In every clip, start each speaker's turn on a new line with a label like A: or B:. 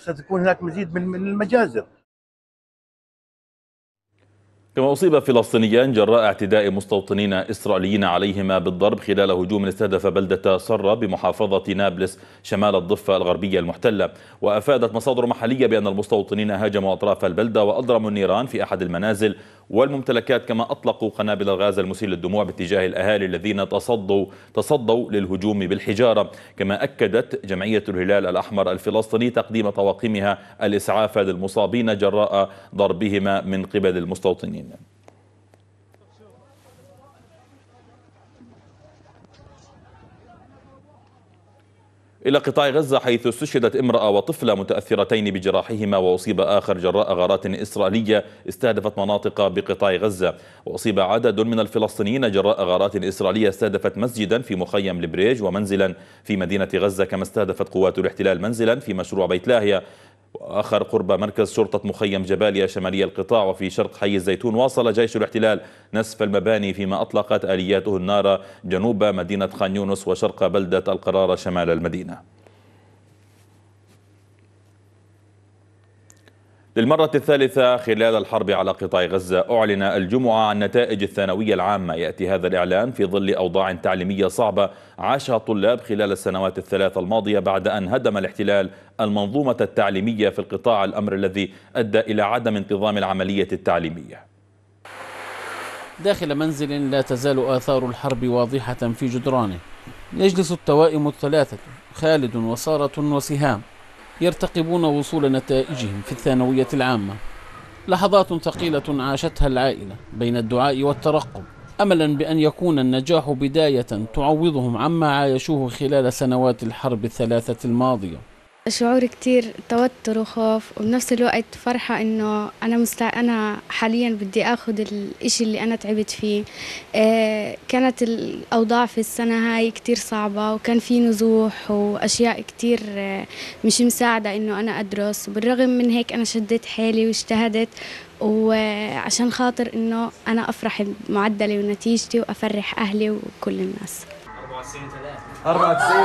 A: ستكون هناك مزيد من المجازر.
B: كما أصيب فلسطينيان جراء اعتداء مستوطنين إسرائيليين عليهما بالضرب خلال هجوم استهدف بلدة صرة بمحافظة نابلس شمال الضفة الغربية المحتلة. وأفادت مصادر محلية بأن المستوطنين هاجموا أطراف البلدة وأضرموا النيران في أحد المنازل والممتلكات، كما أطلقوا قنابل الغاز المسيل للدموع باتجاه الأهالي الذين تصدوا للهجوم بالحجارة. كما أكدت جمعية الهلال الأحمر الفلسطيني تقديم طواقمها الإسعاف للمصابين جراء ضربهما من قبل المستوطنين. إلى قطاع غزة، حيث استشهدت امرأة وطفلة متأثرتين بجراحهما، وأصيب آخر جراء غارات إسرائيلية استهدفت مناطق بقطاع غزة. وأصيب عدد من الفلسطينيين جراء غارات إسرائيلية استهدفت مسجدا في مخيم البريج ومنزلا في مدينة غزة، كما استهدفت قوات الاحتلال منزلا في مشروع بيت لاهيا وآخر قرب مركز شرطة مخيم جباليا شمالي القطاع. وفي شرق حي الزيتون واصل جيش الاحتلال نسف المباني، فيما أطلقت آلياته النار جنوب مدينة خان يونس وشرق بلدة القرارة شمال المدينة. للمرة الثالثة خلال الحرب على قطاع غزة أعلن الجمعة عن نتائج الثانوية العامة. يأتي هذا الإعلان في ظل أوضاع تعليمية صعبة عاشها الطلاب خلال السنوات الثلاث الماضية بعد أن هدم الاحتلال المنظومة التعليمية في القطاع، الأمر الذي أدى إلى عدم انتظام العملية التعليمية.
C: داخل منزل لا تزال آثار الحرب واضحة في جدرانه، يجلس التوائم الثلاثة خالد وسارة وسهام يرتقبون وصول نتائجهم في الثانوية العامة. لحظات ثقيلة عاشتها العائلة بين الدعاء والترقب، أملا بأن يكون النجاح بداية تعوضهم عما عايشوه خلال سنوات الحرب الثلاثة الماضية.
D: شعور كتير توتر وخوف، وبنفس الوقت فرحة إنه أنا حاليا بدي أخذ الإشي اللي أنا تعبت فيه. كانت الأوضاع في السنة هاي كتير صعبة، وكان في نزوح وأشياء كتير مش مساعدة إنه أنا أدرس. بالرغم من هيك أنا شديت حيلي واجتهدت، وعشان خاطر إنه أنا أفرح بمعدلي ونتيجتي وأفرح أهلي وكل الناس.
E: 94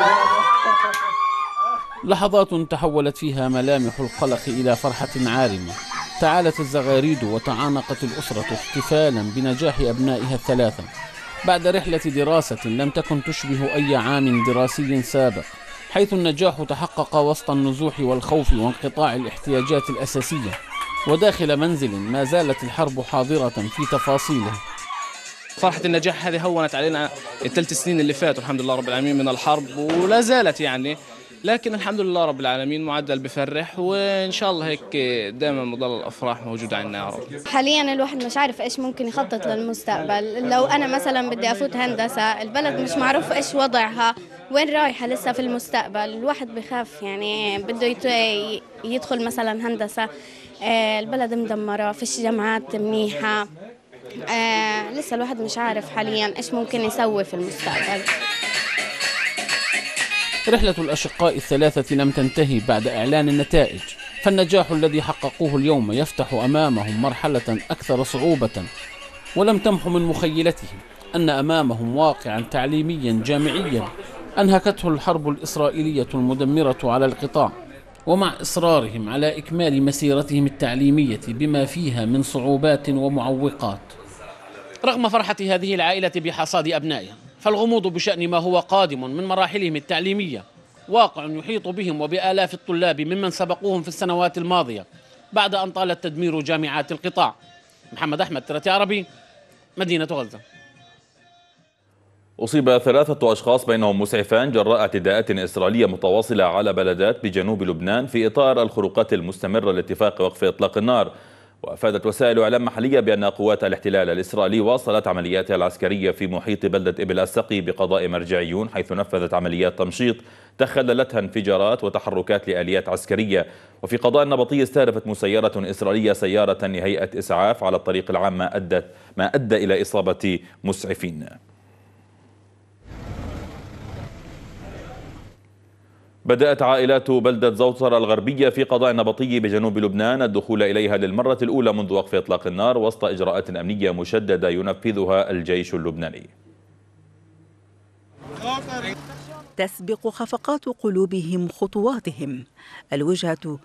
C: لحظات تحولت فيها ملامح القلق إلى فرحة عارمة. تعالت الزغاريد وتعانقت الأسرة احتفالا بنجاح أبنائها الثلاثة بعد رحلة دراسة لم تكن تشبه أي عام دراسي سابق، حيث النجاح تحقق وسط النزوح والخوف وانقطاع الاحتياجات الأساسية، وداخل منزل ما زالت الحرب حاضرة في تفاصيله.
F: فرحة النجاح هذه هونت علينا الثلاث سنين اللي فاتوا الحمد لله رب العالمين من الحرب، ولا زالت يعني، لكن الحمد لله رب العالمين معدل بفرح، وإن شاء الله هيك دائما مضل الأفراح موجودة عندنا يا رب.
D: حاليا الواحد مش عارف إيش ممكن يخطط للمستقبل. لو أنا مثلا بدي أفوت هندسة، البلد مش معروف إيش وضعها، وين رايحة لسه في المستقبل. الواحد بخاف يعني بده يدخل مثلا هندسة، البلد مدمرة، فيش جامعات منيحة. لسه الواحد مش عارف حاليا إيش ممكن يسوي في المستقبل.
C: رحلة الأشقاء الثلاثة لم تنتهي بعد إعلان النتائج، فالنجاح الذي حققوه اليوم يفتح أمامهم مرحلة أكثر صعوبة، ولم تمح من مخيلتهم أن أمامهم واقعا تعليميا جامعيا أنهكته الحرب الإسرائيلية المدمرة على القطاع، ومع إصرارهم على إكمال مسيرتهم التعليمية بما فيها من صعوبات ومعوقات. رغم فرحة هذه العائلة بحصاد أبنائها، فالغموض بشأن ما هو قادم من مراحلهم التعليمية واقع يحيط بهم وبآلاف الطلاب ممن سبقوهم في السنوات الماضية بعد أن طال تدمير جامعات القطاع. محمد أحمد، ترتي عربي، مدينة غزة.
B: أصيب 3 أشخاص بينهم مسعفان جراء اعتداءات إسرائيلية متواصلة على بلدات بجنوب لبنان في إطار الخروقات المستمرة لاتفاق وقف إطلاق النار. وأفادت وسائل إعلام محلية بأن قوات الاحتلال الإسرائيلي واصلت عملياتها العسكرية في محيط بلدة إبل السقي بقضاء مرجعيون، حيث نفذت عمليات تمشيط تخللتها انفجارات وتحركات لآليات عسكرية. وفي قضاء النبطي استهدفت مسيرة إسرائيلية سيارة لهيئة إسعاف على الطريق العام ما أدى إلى إصابة مسعفين. بدأت عائلات بلدة زوطر الغربية في قضاء النبطي بجنوب لبنان الدخول إليها للمرة الأولى منذ وقف إطلاق النار وسط إجراءات أمنية مشددة ينفذها الجيش اللبناني.
G: تسبق خفقات قلوبهم خطواتهم. الوجهة